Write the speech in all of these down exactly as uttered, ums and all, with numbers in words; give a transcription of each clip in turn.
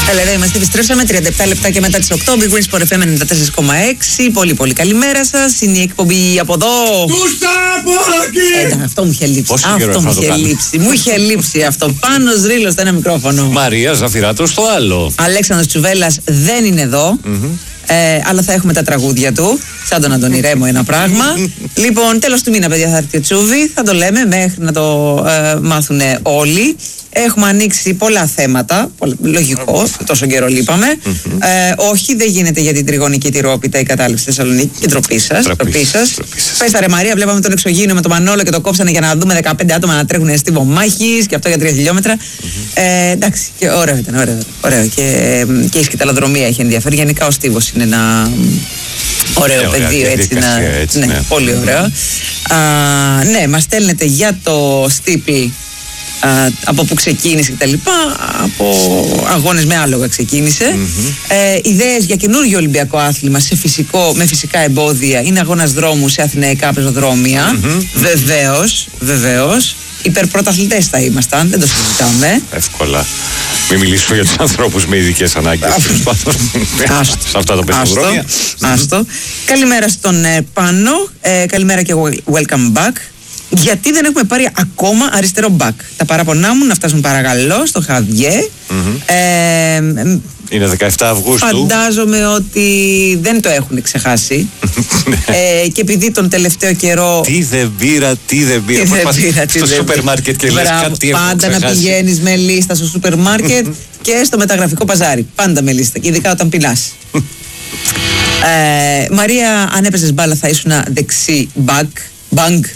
Έλα, εδώ είμαστε, επιστρέψαμε τριάντα επτά λεπτά και μετά τις οκτώ. Big Wins Sport εφ εμ ενενήντα τέσσερα κόμμα έξι. Πολύ πολύ καλημέρα σας. Είναι η εκπομπή από εδώ. Τούστα από εκεί! Ε, αυτό μου είχε λείψει. Πόσο αυτό μου είχε κάνω. λείψει. Μου είχε λείψει αυτό. Πάνος Ρήλος στο ένα μικρόφωνο. Μαρία Ζαφυράτος στο άλλο. Αλέξανδρος Τσουβέλλας δεν είναι εδώ. Mm-hmm. Ε, αλλά θα έχουμε τα τραγούδια του. Σαν τον Αντώνη Ρέμο ένα πράγμα. Λοιπόν, τέλος του μήνα, παιδιά, θα έρθει ο Τσούβι. Θα το λέμε μέχρι να το ε, μάθουν όλοι. Έχουμε ανοίξει πολλά θέματα. Λογικό, τόσο καιρό λείπαμε. Mm-hmm. Ε, όχι, δεν γίνεται για την τριγωνική τυρόπιτα η κατάληψη στη Θεσσαλονίκη. Και ντροπή σας. Πες τα ρε Μαρία, βλέπαμε τον εξωγήινο με τον Μανόλο και το κόψανε για να δούμε δεκαπέντε άτομα να τρέχουν στη Βομάχης και αυτό για τρία χιλιόμετρα. Mm-hmm. Ε, εντάξει, και ωραίο ήταν, ωραίο. ωραίο. Και, και η σκηταλοδρομία έχει ενδιαφέρει. Γενικά ο Στίβος είναι ένα ωραίο ε, πεδίο, έτσι, να, έτσι ναι, ναι. Πολύ ωραίο. Α, ναι, μας στέλνετε για το Στίπλ. Uh, από που ξεκίνησε και τα λοιπά, από αγώνες με άλογα ξεκίνησε. Mm-hmm. ε, ιδέες για καινούργιο Ολυμπιακό άθλημα σε φυσικό, με φυσικά εμπόδια. Είναι αγώνας δρόμου σε αθηναϊκά πεζοδρόμια. Mm-hmm. Βεβαίως, βεβαίως. Υπερπρωταθλητές θα ήμασταν, δεν το συζητάμε. Εύκολα. Μην μιλήσουμε για τους ανθρώπους με ειδικές ανάγκες. Σε αυτά τα πεζοδρόμια. Άστο. Καλημέρα στον ε, Πάνο. Ε, καλημέρα και welcome back. Γιατί δεν έχουμε πάρει ακόμα αριστερό μπακ. Τα παραπονά μου να φτάσουν παρακαλώ στο Χαβιέ. Mm-hmm. Ε, είναι δεκαεφτά Αυγούστου. Φαντάζομαι ότι δεν το έχουν ξεχάσει. ε, και επειδή τον τελευταίο καιρό. Τι δεν πήρα, τι δεν πήρα. Τι δεν πήρα, στο σούπερ μάρκετ και λες κάτι. Πάντα να πηγαίνεις με λίστα στο σούπερ μάρκετ και στο μεταγραφικό παζάρι. Πάντα με λίστα. Και ειδικά όταν πεινάς. ε, Μαρία, αν έπαιζες μπάλα θα ήσουν δεξί μπακ. Μπανκ.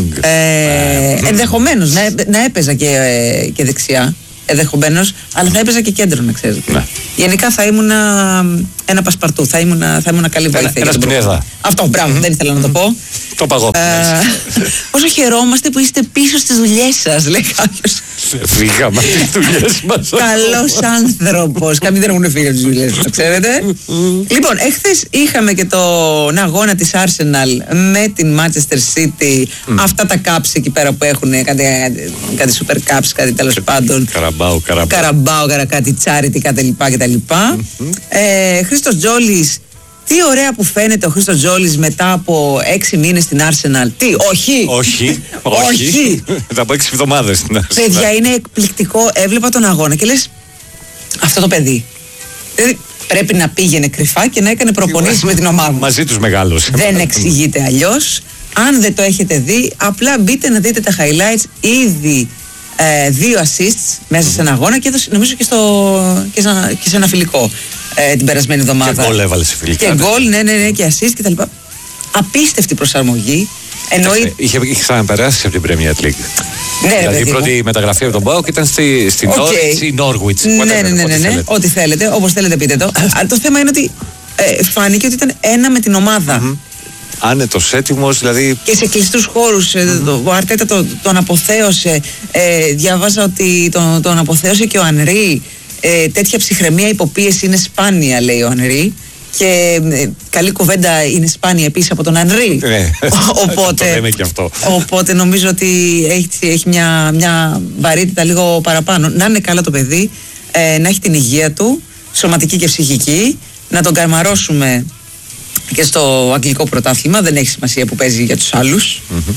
Ε, mm. Ενδεχομένως να, να έπαιζα και, ε, και δεξιά. Ενδεχομένως, αλλά θα έπαιζα και κέντρο, να ξέρετε. Ναι. Γενικά θα ήμουν ένα πασπαρτού. Θα ήμουν, θα ήμουν καλή βοήθεια. Ένα σπινέδα. Αυτό, μπράβο, mm-hmm. δεν ήθελα να το πω. Το παγώ. Ε, όσο χαιρόμαστε που είστε πίσω στις δουλειές σας, λέει κάποιος. Φύγαμε από τις δουλειές μας. Καλός άνθρωπος. Κάποιοι δεν έχουν φύγει από τις δουλειές μας, ξέρετε. Λοιπόν, εχθές είχαμε και τον αγώνα της Arsenal με την Manchester City. Αυτά τα caps εκεί πέρα που έχουν κάτι, κάτι super caps, κάτι τέλος πάντων. Καραμπάου, καραμπάου. Καραμπάου, κάτι charity, κάτι λοιπά και τα λοιπά. Ε, Χρήστος Τζόλης. Τι ωραία που φαίνεται ο Χρήστος Τζόλης μετά από έξι μήνες στην Arsenal. Τι, όχι. Όχι, όχι. Μετά από έξι εβδομάδες στην Arsenal. Παιδιά, είναι εκπληκτικό. Έβλεπα τον αγώνα και λες, αυτό το παιδί. Δηλαδή, πρέπει να πήγαινε κρυφά και να έκανε προπονήσεις με την ομάδα. Μαζί τους μεγάλωσε. Δεν εξηγείται αλλιώς. Αν δεν το έχετε δει, απλά μπείτε να δείτε τα highlights. Ήδη ε, δύο assists μέσα σε ένα αγώνα και έδωσε, νομίζω και, στο, και, σε, και σε ένα φιλικό. Ε, την περασμένη εβδομάδα. Και γκολ έβαλε σε φιλικά. Και γκολ, ναι, ναι, ναι, και assist και τα λοιπά. Απίστευτη προσαρμογή. Εννοεί... Είχε, είχε ξαναπεράσει από την Premier League. Ναι, δηλαδή η πρώτη μεταγραφή από τον Πάοκ ήταν στη, στην okay. Νόρουιτς. Ναι, ναι, ναι, ναι, ναι, ό,τι θέλετε, όπως θέλετε πείτε το. Αλλά το θέμα είναι ότι ε, φάνηκε ότι ήταν ένα με την ομάδα. Mm-hmm. Άνετος, έτοιμος, δηλαδή. Και σε κλειστούς χώρους. Mm-hmm. Ο Αρτέτα το, τον αποθέωσε. Ε, διάβαζα ότι τον, τον αποθέωσε και ο Ανρί. Ε, τέτοια ψυχραιμία υποπίεση είναι σπάνια, λέει ο Ανρί. Και ε, καλή κουβέντα είναι σπάνια επίσης από τον Ανρί. Ναι, οπότε, το λέμε και αυτό. Οπότε νομίζω ότι έχει, έχει μια, μια βαρύτητα λίγο παραπάνω. Να είναι καλά το παιδί, ε, να έχει την υγεία του, σωματική και ψυχική, να τον καρμαρώσουμε και στο αγγλικό πρωτάθλημα. Δεν έχει σημασία που παίζει για τους άλλους. Mm-hmm.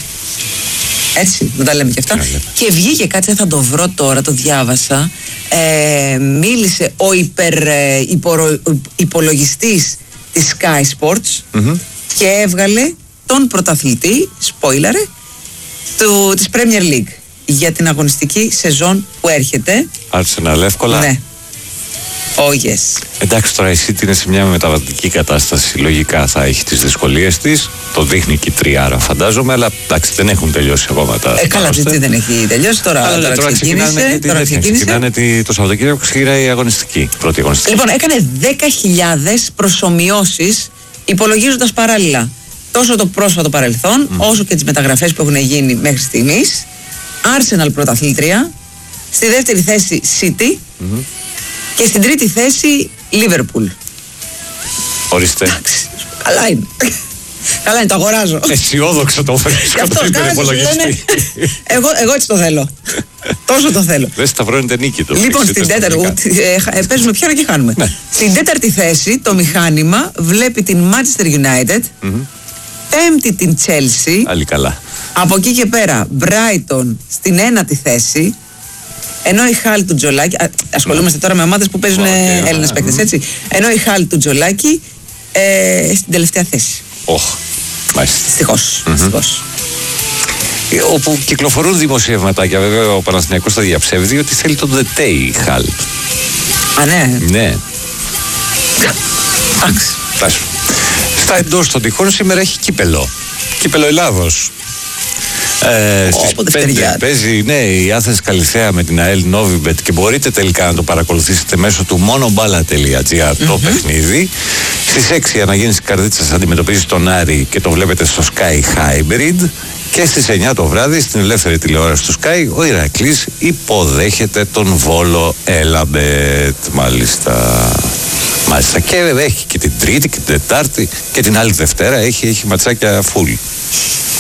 Έτσι, δεν τα λέμε και αυτά. Yeah, και βγήκε κάτι, θα το βρω τώρα, το διάβασα. Ε, μίλησε ο υπερ, ε, υπορο, υπολογιστής της Sky Sports mm-hmm. και έβγαλε τον πρωταθλητή, spoiler, του, της Premier League για την αγωνιστική σεζόν που έρχεται. Arsenal εύκολα. Ναι. Oh yes. Εντάξει, τώρα η City είναι σε μια μεταβατική κατάσταση. Λογικά θα έχει τις δυσκολίες της. Το δείχνει και η τριάρα, φαντάζομαι. Αλλά εντάξει, δεν έχουν τελειώσει ακόμα τα. Ε, καλά, τι δεν έχει τελειώσει. Τώρα, αλλά, τώρα, τώρα ξεκίνησε. Τώρα ξεκίνησε. Ξεκινάνε το Σαββατοκύριακο, ξεκινάει η αγωνιστική. Πρώτη αγωνιστική. Λοιπόν, έκανε δέκα χιλιάδες προσομοιώσεις υπολογίζοντας παράλληλα τόσο το πρόσφατο παρελθόν, mm. όσο και τις μεταγραφές που έχουν γίνει μέχρι στιγμής. Arsenal πρωταθλήτρια. Στη δεύτερη θέση City. Mm-hmm. Και στην τρίτη θέση Liverpool. Ορίστε. Εντάξει, καλά είναι. Καλά είναι, το αγοράζω. Αισιόδοξο το βρίσκω το υπολογιστή. Εγώ, εγώ έτσι το θέλω. Τόσο το θέλω. Δεν σταυρώνεται νίκη το. Λοιπόν, στην τέταρτη. Ε, παίζουμε πιάνο και χάνουμε. Ναι. Στην τέταρτη θέση το μηχάνημα βλέπει την Manchester United. Mm-hmm. Πέμπτη την Chelsea. Άλλη καλά. Από εκεί και πέρα Brighton στην ένατη θέση. Ενώ η Χάλ του Τζολάκη. Ασχολούμαστε τώρα με ομάδες που παίζουν okay, Έλληνες yeah, παίκτες, έτσι. Ενώ η Χάλ του Τζολάκη ε, στην τελευταία θέση. Oh, μάλιστα. Δυστυχώς. Mm-hmm. Δυστυχώς. Όπου κυκλοφορούν δημοσιευματάκια, βέβαια ο Παναθηναϊκός τα διαψεύδει, ότι θέλει τον Δετέι η Χάλ. Α, ναι. Ναι. Εντάξει. Στα εντός των τυχών σήμερα έχει κύπελο. Κύπελο Ελλάδος. Ε, στις πέντε παίζει, ναι, η Άθενς Καλιθέα με την ΑΕΛ Novibet και μπορείτε τελικά να το παρακολουθήσετε μέσω του monombala τελεία gr mm-hmm. το παιχνίδι. Στις έξι η Αναγέννηση Καρδίτσας αντιμετωπίζει τον Άρη και το βλέπετε στο Sky Hybrid. Και στις εννιά το βράδυ στην ελεύθερη τηλεόραση του Sky ο Ηρακλής υποδέχεται τον Βόλο Έλαμπετ. Μάλιστα. Μάλιστα. Και έχει και την Τρίτη και την Τετάρτη και την άλλη Δευτέρα έχει, έχει ματσάκια full.